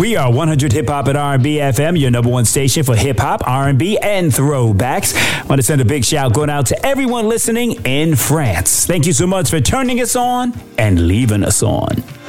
We are 100 Hip Hop and R&B FM, your number one station for hip hop, R&B, and throwbacks. I want to send a big shout going out to everyone listening in France. Thank you so much for turning us on and leaving us on.